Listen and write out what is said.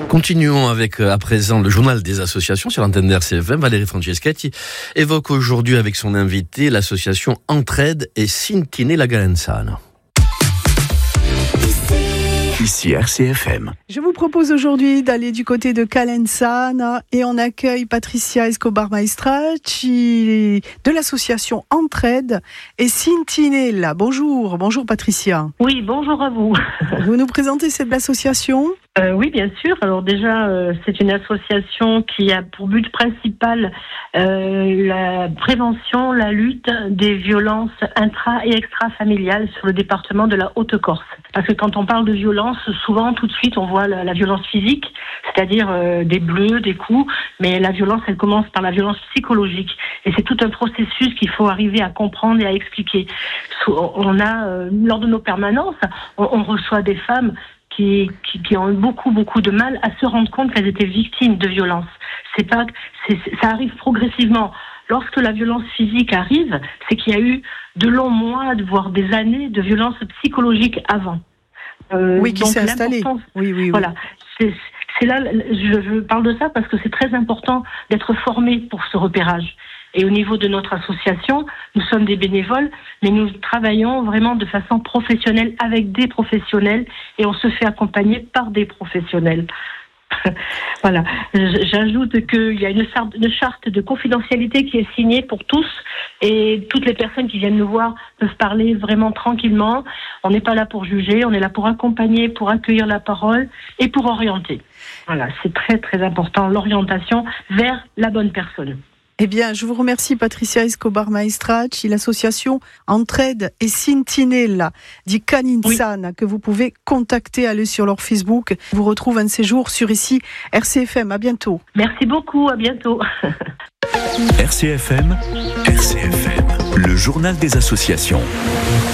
Continuons avec à présent le journal des associations sur l'antenne d'RCFM. Valérie Franceschetti évoque aujourd'hui avec son invité l'association Entraide et Sintine la Galenzana. Ici RCFM. Je vous propose aujourd'hui d'aller du côté de Calenzana et on accueille Patricia Escobar Maestracci de l'association Entraide et Sintinella. Bonjour Patricia. Oui, bonjour à vous. Vous nous présentez cette association ? Oui, bien sûr. Alors déjà, c'est une association qui a pour but principal la prévention, la lutte des violences intra- et extra-familiales sur le département de la Haute-Corse. Parce que quand on parle de violence, souvent, tout de suite, on voit la violence physique, c'est-à-dire des bleus, des coups, mais la violence, elle commence par la violence psychologique. Et c'est tout un processus qu'il faut arriver à comprendre et à expliquer. On a, lors de nos permanences, on reçoit des femmes qui ont eu beaucoup de mal à se rendre compte qu'elles étaient victimes de violences. Ça arrive progressivement. Lorsque la violence physique arrive, c'est qu'il y a eu de longs mois, voire des années de violence psychologique avant. Oui, qui s'est installée. Oui. Voilà. C'est là, je parle de ça parce que c'est très important d'être formé pour ce repérage. Et au niveau de notre association, nous sommes des bénévoles, mais nous travaillons vraiment de façon professionnelle avec des professionnels et on se fait accompagner par des professionnels. Voilà. J'ajoute qu'il y a une charte de confidentialité qui est signée pour tous et toutes les personnes qui viennent nous voir peuvent parler vraiment tranquillement. On n'est pas là pour juger, on est là pour accompagner, pour accueillir la parole et pour orienter. Voilà, c'est très très important, l'orientation vers la bonne personne. Eh bien, je vous remercie Patricia Escobar Maestracci, l'association Entraide et Sintinella di Calenzana, que vous pouvez contacter, allez sur leur Facebook. Je vous retrouve un de ces jours sur ici RCFM. À bientôt. Merci beaucoup, à bientôt. RCFM, le journal des associations.